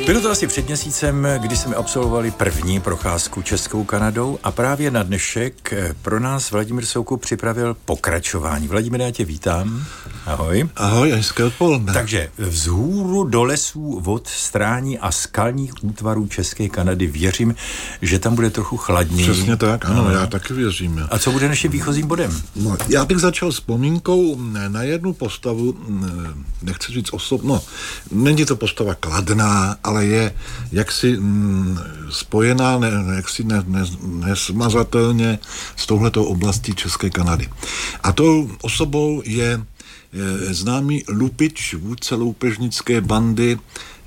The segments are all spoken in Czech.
Bylo to asi před měsícem, kdy jsme absolvovali první procházku Českou Kanadou a právě na dnešek pro nás Vladimír Soukup připravil pokračování. Vladimíre, já tě vítám. Ahoj. Ahoj, hezké odpoledne. Takže vzhůru do lesů, vod, strání a skalních útvarů České Kanady věřím, že tam bude trochu chladněji. Přesně tak, ano, já taky věřím. A co bude naším výchozím bodem? No, já bych začal vzpomínkou na jednu postavu, nechci říct osobno, není to postava kladná, ale je jaksi spojená jaksi nesmazatelně s touhletou oblastí České Kanady. A tou osobou je známý lupič, vůdce loupežnické bandy,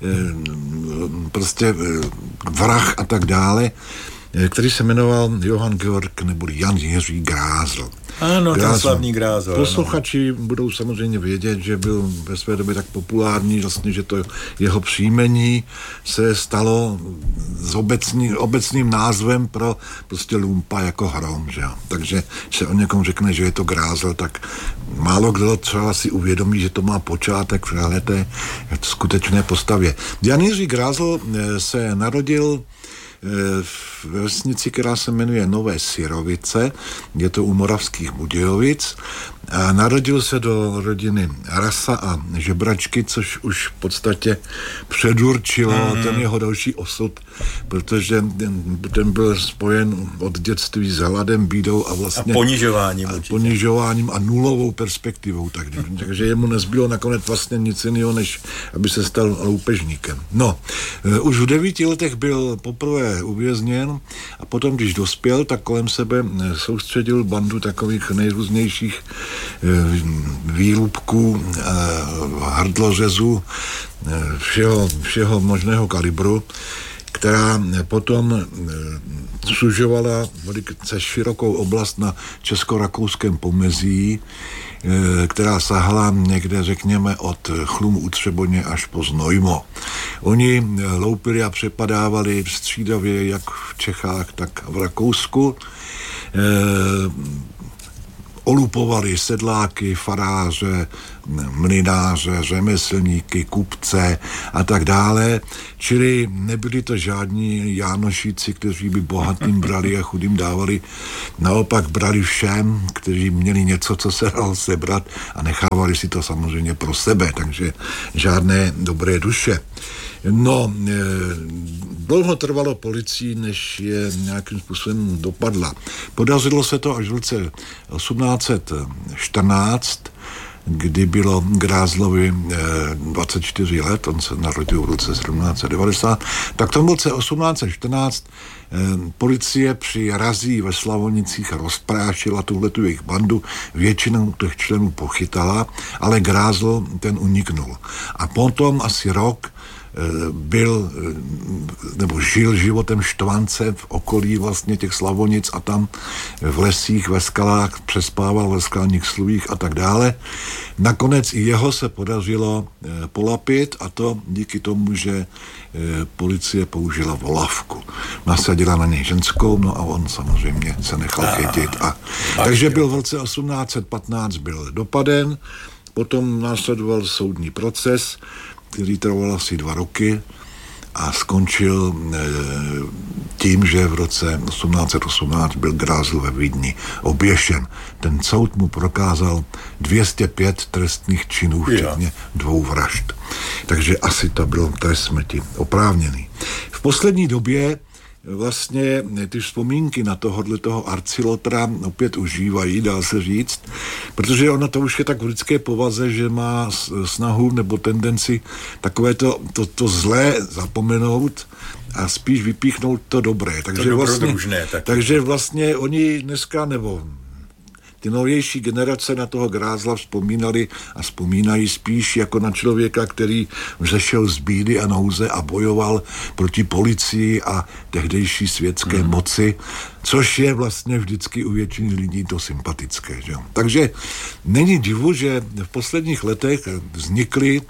prostě vrah a tak dále, který se jmenoval Johann Georg neboli Jan Jiří Grázl. Ano, ten slavný Grázl. Posluchači budou samozřejmě vědět, že byl ve své době tak populární, vlastně, že to jeho příjmení se stalo s obecným názvem pro prostě lumpa jako hrom, že jo. Takže se o někom řekne, že je to Grázl, tak málo kdo třeba si uvědomí, že to má počátek v té skutečné postavě. Jan Jiří Grázl se narodil v vesnici, která se jmenuje Nové Syrovice, je to u Moravských Budějovic, a narodil se do rodiny Rasa a Žebračky, což už v podstatě předurčilo ten jeho další osud, protože ten byl spojen od dětství s hladem, bídou a vlastně ponižováním a nulovou perspektivou. Takže jemu nezbylo nakonec vlastně nic jiného, než aby se stal loupežníkem. No, už v 9 letech byl poprvé uvězněn a potom, když dospěl, tak kolem sebe soustředil bandu takových nejrůznějších výlupků, hrdlořezů, všeho možného kalibru, která potom sužovala velice širokou oblast na česko-rakouském pomezí, která sahala někde, řekněme, od Chlumu u Třeboně až po Znojmo. Oni loupili a přepadávali střídavě jak v Čechách, tak v Rakousku. Olupovali sedláky, faráře, mlynáře, řemeslníky, kupce a tak dále. Čili nebyli to žádní Jánošíci, kteří by bohatým brali a chudým dávali. Naopak brali všem, kteří měli něco, co se dalo sebrat a nechávali si to samozřejmě pro sebe, takže žádné dobré duše. No, dlouho trvalo policii, než je nějakým způsobem dopadla. Podařilo se to až v roce 1814, kdy bylo Grázlovi 24 let, on se narodil v roce 1790, tak v tom roce 1814 policie při razí ve Slavonicích rozprášila tuhletu jejich bandu, většinou těch členů pochytala, ale Grázl ten uniknul. A potom asi rok žil životem štvance v okolí vlastně těch Slavonic a tam v lesích, ve skalách přespával ve skalních sluvích a tak dále. Nakonec i jeho se podařilo polapit a to díky tomu, že policie použila volavku. Nasadila na něj ženskou, no a on samozřejmě se nechal chytit. Takže byl v roce 1815 byl dopaden, potom následoval soudní proces, který trval asi 2 roky a skončil tím, že v roce 1818 byl Grázl ve Vídni oběšen. Ten soud mu prokázal 205 trestných činů, včetně 2 vražd. Takže asi to byl trest smrti oprávněný. V poslední době vlastně ty vzpomínky na toho arcilotra opět užívají, dá se říct, protože ono to už je tak v lidské povaze, že má snahu nebo tendenci takové to zlé zapomenout a spíš vypíchnout to dobré. Takže vlastně oni dneska nebo ty novější generace na toho Grázla vzpomínali a vzpomínají spíš jako na člověka, který vzešel z bídy a nouze a bojoval proti policii a tehdejší světské moci, což je vlastně vždycky u většiny lidí to sympatické. Že? Takže není divu, že v posledních letech vznikly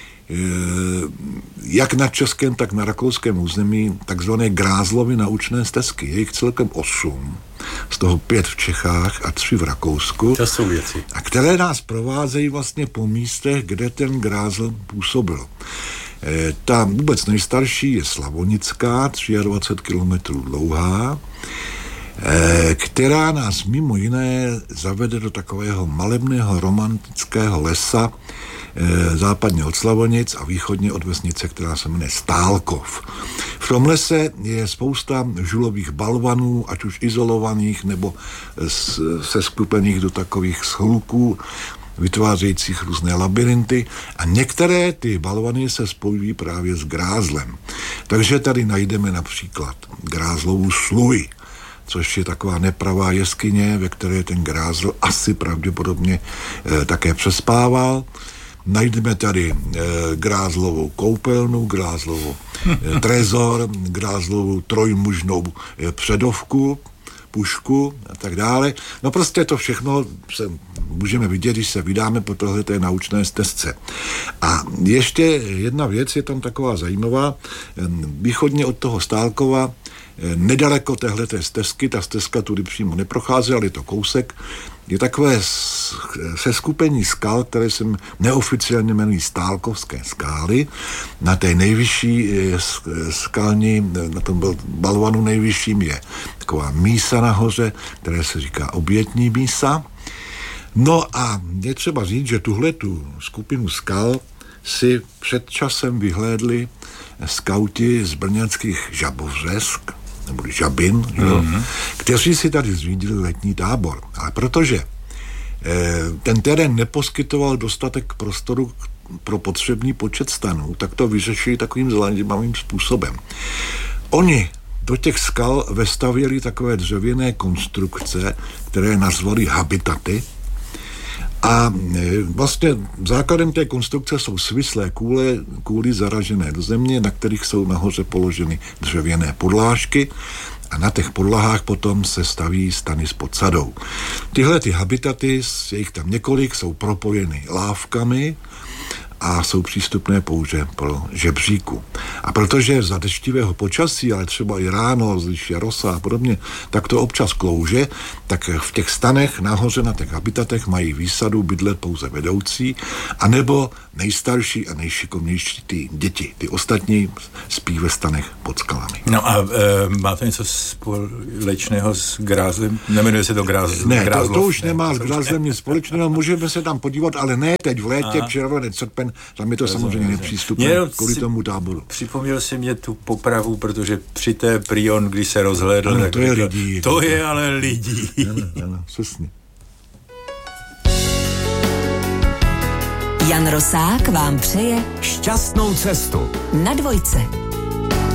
jak na českém, tak na rakouském území takzvané Grázlovy naučné stezky. Je jich celkem 8, z toho 5 v Čechách a 3 v Rakousku. To jsou věci. A které nás provázejí vlastně po místech, kde ten Grázl působil. Ta vůbec nejstarší je Slavonická, 23 kilometrů dlouhá, která nás mimo jiné zavede do takového malebného romantického lesa západně od Slavonic a východně od vesnice, která se jmenuje Stálkov. V tom lese je spousta žulových balvanů, ať už izolovaných nebo seskupených do takových schluků, vytvářejících různé labirinty a některé ty balvany se spojují právě s grázlem. Takže tady najdeme například grázlovou sluj, což je taková nepravá jeskyně, ve které ten grázl asi pravděpodobně také přespával. Najdeme tady grázlovou koupelnu, grázlovou trezor, grázlovou trojmužnou předovku, pušku a tak dále. No prostě to všechno se můžeme vidět, když se vydáme po tohleté naučné stezce. A ještě jedna věc je tam taková zajímavá. Východně od toho Stálkova, nedaleko téhleté stezky, ta stezka tudy přímo neprochází, ale je to kousek, je takové seskupení skal, které se neoficiálně jmenují Stálkovské skály. Na té nejvyšší skalní, na tom balvanu nejvyšším je taková mísa nahoře, které se říká obětní mísa. No a je třeba říct, že tuhletu skupinu skal si před časem vyhlédli skauti z brněnských Žabovřesk, nebo Žabin, kteří si tady zřídili letní tábor. Ale protože ten terén neposkytoval dostatek prostoru pro potřebný počet stanů, tak to vyřešili takovým zajímavým způsobem. Oni do těch skal vestavěli takové dřevěné konstrukce, které nazvali habitaty. A vlastně základem té konstrukce jsou svislé kůly zaražené do země, na kterých jsou nahoře položeny dřevěné podlážky a na těch podlahách potom se staví stany s podsadou. Tyhle ty habitaty, je jich tam několik, jsou propojeny lávkami a jsou přístupné pouze pro žebříku. A protože za deštivého počasí, ale třeba i ráno, když je rosa a podobně, tak to občas klouže, tak v těch stanech nahoře na těch habitatech mají výsadu bydlet pouze vedoucí, anebo nejstarší a nejšikovnější ty děti. Ty ostatní spí ve stanech pod skalami. No a má to něco společného s grázlem? Nemenuje se to grázl? Ne, to už nemá s grázlem nic společného, můžeme se tam podívat, ale ne teď v létě, červený srpen, tam je to samozřejmě nepřístupné kvůli tomu táboru. Připomněl si mě tu popravu, protože při té Prion, když se rozhlédl, ano, to je lidí. To je ale lidí. Ano, přesně. Jan Rosák vám přeje šťastnou cestu na Dvojce.